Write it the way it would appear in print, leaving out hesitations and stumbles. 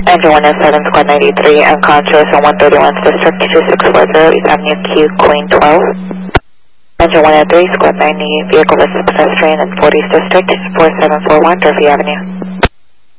Engine 107, Squad 93, unconscious on 131st District, 2640 East Avenue Q, Queen 12. Engine 103, Squad 90, vehicle versus pedestrian in 40th District, 4741 Durfee Avenue.